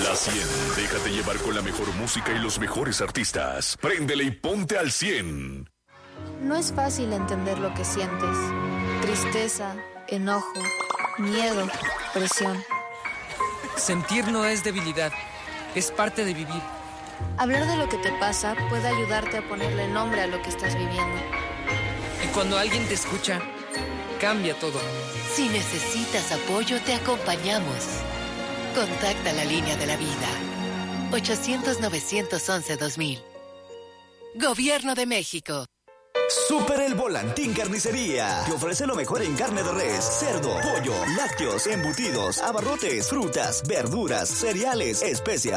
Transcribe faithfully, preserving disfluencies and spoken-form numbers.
La cien. Déjate llevar con la mejor música y los mejores artistas. Préndele y ponte al cien. No es fácil entender lo que sientes. Tristeza, enojo, miedo, presión. Sentir no es debilidad, es parte de vivir. Hablar de lo que te pasa puede ayudarte a ponerle nombre a lo que estás viviendo. Y cuando alguien te escucha, cambia todo. Si necesitas apoyo, te acompañamos. Contacta la línea de la vida. ochocientos, novecientos once, dos mil. Gobierno de México. Super El Volantín Carnicería te ofrece lo mejor en carne de res, cerdo, pollo, lácteos, embutidos, abarrotes, frutas, verduras, cereales, especias.